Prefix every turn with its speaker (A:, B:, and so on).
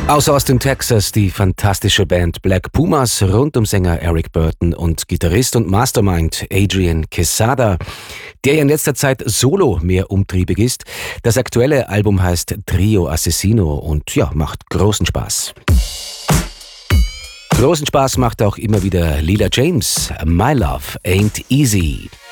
A: Aus Austin, Texas, die fantastische Band Black Pumas rund um Sänger Eric Burton und Gitarrist und Mastermind Adrian Quesada, der in letzter Zeit solo mehr umtriebig ist. Das aktuelle Album heißt Trio Asesino und ja, macht großen Spaß. Großen Spaß macht auch immer wieder Lila James, My Love Ain't Easy.